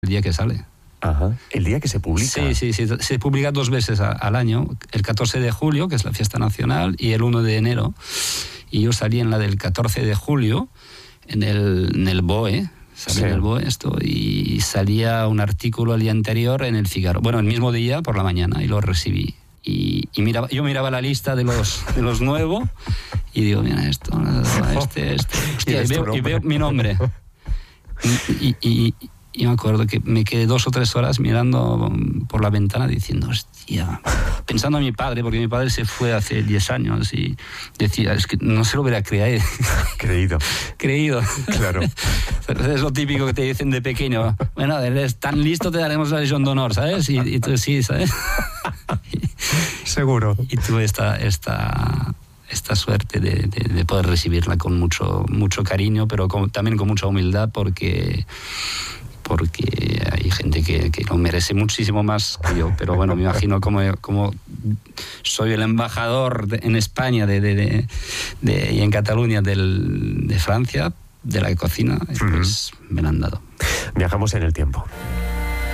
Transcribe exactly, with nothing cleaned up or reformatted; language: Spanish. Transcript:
el día que sale. Ajá. El día que se publica. Sí, sí, sí. Se publica dos veces a, al año. El catorce de julio, que es la fiesta nacional, y el uno de enero. Y yo salí en la del catorce de julio, en el, en el B O E. Salí Sí. en el B O E esto, y salía un artículo el día anterior en el Figaro. Bueno, el mismo día, por la mañana, y lo recibí. Y, y miraba, yo miraba la lista de los, de los nuevos, y digo, mira esto, este, este. Hostia, y, veo, y veo mi nombre. Y, y, y, y me acuerdo que me quedé dos o tres horas mirando por la ventana diciendo, hostia, pensando en mi padre, porque mi padre se fue hace diez años y decía, es que no se lo hubiera creído. Creído. Creído. Claro. Es lo típico que te dicen de pequeño. Bueno, eres tan listo, te daremos la Legión de Honor, ¿sabes? Y, y tú sí, ¿sabes? Seguro. Y tuve esta... esta esta suerte de, de, de poder recibirla con mucho, mucho cariño, pero con, también con mucha humildad, porque, porque hay gente que, que lo merece muchísimo más que yo. Pero bueno, me imagino como, como soy el embajador de, en España de, de, de, de, y en Cataluña del, de Francia, de la cocina, pues uh-huh. me la han dado. Viajamos en el tiempo.